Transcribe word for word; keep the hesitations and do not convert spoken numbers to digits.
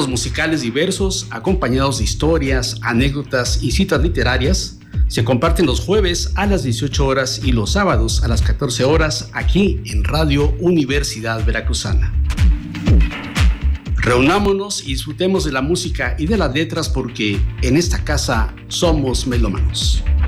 musicales diversos, acompañados de historias, anécdotas y citas literarias, se comparten los jueves a las dieciocho horas y los sábados a las catorce horas aquí en Radio Universidad Veracruzana. Reunámonos y disfrutemos de la música y de las letras porque en esta casa somos melómanos.